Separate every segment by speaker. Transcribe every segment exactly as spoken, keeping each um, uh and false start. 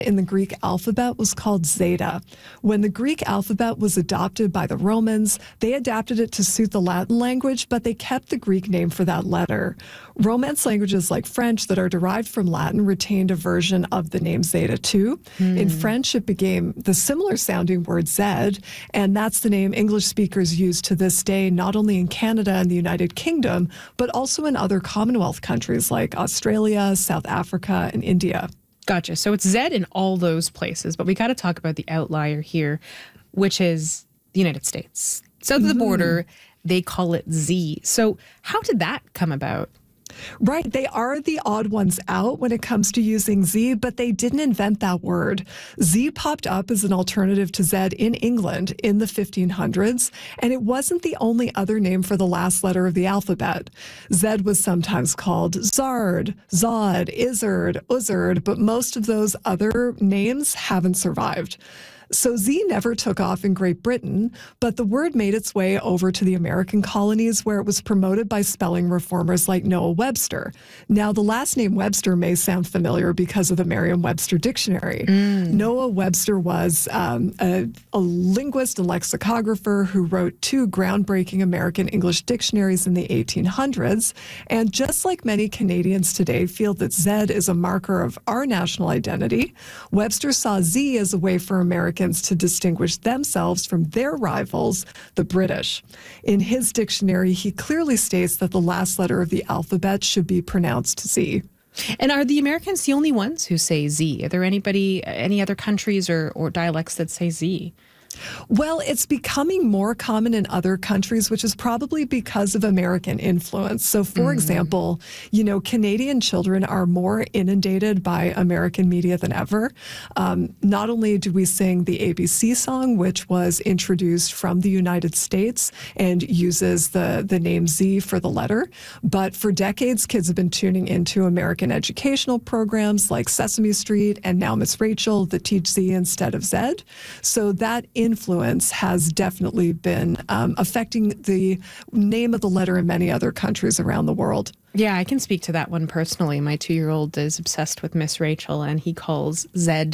Speaker 1: in the Greek alphabet was called zeta. When the Greek alphabet was adopted by the Romans, they adapted it to suit the Latin language, but they kept the Greek name for that letter. Romance languages like French that are derived from Latin retained a version of the name zeta too. Mm. In French, it became the similar sounding word zed, and that's the name English speakers use to this day, not only in Canada and the United Kingdom, but also in other Commonwealth countries like Australia, South Africa, and India.
Speaker 2: Gotcha. So it's Zed in all those places, but we got to talk about the outlier here, which is the United States. South of the border, they call it Z. So how did that come about?
Speaker 1: Right. They are the odd ones out when it comes to using Z, but they didn't invent that word. Z popped up as an alternative to Zed in England in the fifteen hundreds, and it wasn't the only other name for the last letter of the alphabet. Zed was sometimes called Zard, Zod, Izzard, Uzzard, but most of those other names haven't survived. So Z never took off in Great Britain, but the word made its way over to the American colonies where it was promoted by spelling reformers like Noah Webster. Now, the last name Webster may sound familiar because of the Merriam-Webster dictionary. Mm. Noah Webster was um, a, a linguist and lexicographer who wrote two groundbreaking American English dictionaries in the eighteen hundreds. And just like many Canadians today feel that Zed is a marker of our national identity, Webster saw Z as a way for Americans to distinguish themselves from their rivals, the British. In his dictionary, he clearly states that the last letter of the alphabet should be pronounced Z.
Speaker 2: And are the Americans the only ones who say Z? Are there anybody, any other countries or, or dialects that say Z?
Speaker 1: Well, it's becoming more common in other countries, which is probably because of American influence. So, for mm. example, you know, Canadian children are more inundated by American media than ever. Um, not only do we sing the A B C song, which was introduced from the United States and uses the, the name Z for the letter, but for decades, kids have been tuning into American educational programs like Sesame Street and now Miss Rachel that teach Z instead of Zed. So that influence has definitely been um, affecting the name of the letter in many other countries around the world.
Speaker 2: Yeah, I can speak to that one personally. My two-year-old is obsessed with Miss Rachel, and he calls Zed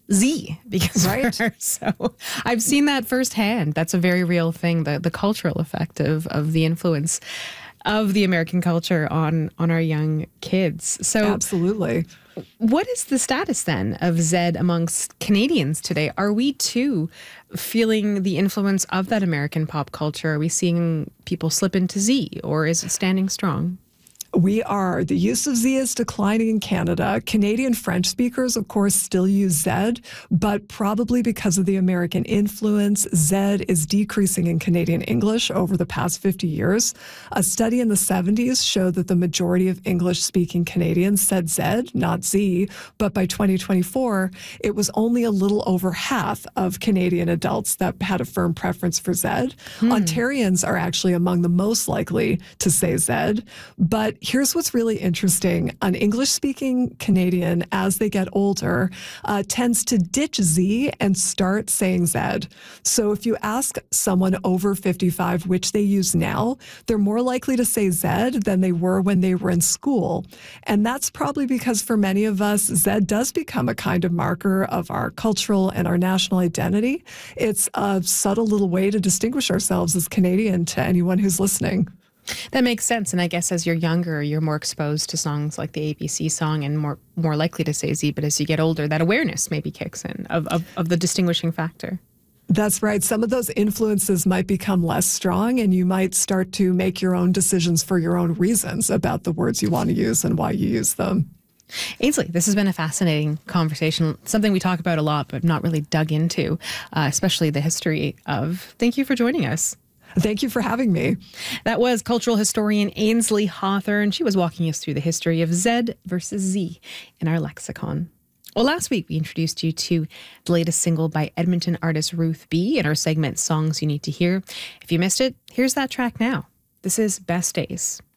Speaker 2: Z because
Speaker 1: right.
Speaker 2: of her. So I've seen that firsthand. That's a very real thing, the, the cultural effect of, of the influence of the American culture on, on our young kids. So
Speaker 1: absolutely.
Speaker 2: What is the status then of Zed amongst Canadians today? Are we too feeling the influence of that American pop culture? Are we seeing people slip into Z, or is it standing strong?
Speaker 1: We are. The use of Z is declining in Canada. Canadian French speakers, of course, still use Zed, but probably because of the American influence, Zed is decreasing in Canadian English over the past fifty years. A study in the seventies showed that the majority of English-speaking Canadians said Zed, not Z, but by twenty twenty-four, it was only a little over half of Canadian adults that had a firm preference for Zed. Hmm. Ontarians are actually among the most likely to say Zed, but here's what's really interesting. An English-speaking Canadian, as they get older, uh, tends to ditch Z and start saying Zed. So if you ask someone over fifty-five which they use now, they're more likely to say Zed than they were when they were in school. And that's probably because for many of us, Zed does become a kind of marker of our cultural and our national identity. It's a subtle little way to distinguish ourselves as Canadian to anyone who's listening.
Speaker 2: That makes sense. And I guess as you're younger, you're more exposed to songs like the A B C song and more more likely to say Z. But as you get older, that awareness maybe kicks in of, of, of the distinguishing factor.
Speaker 1: That's right. Some of those influences might become less strong, and you might start to make your own decisions for your own reasons about the words you want to use and why you use them.
Speaker 2: Ainsley, this has been a fascinating conversation, something we talk about a lot, but not really dug into, uh, especially the history of. Thank you for joining us.
Speaker 1: Thank you for having me.
Speaker 2: That was cultural historian Ainsley Hawthorne. She was walking us through the history of Zed versus Z in our lexicon. Well, last week we introduced you to the latest single by Edmonton artist Ruth B in our segment Songs You Need to Hear. If you missed it, here's that track now. This is Best Days.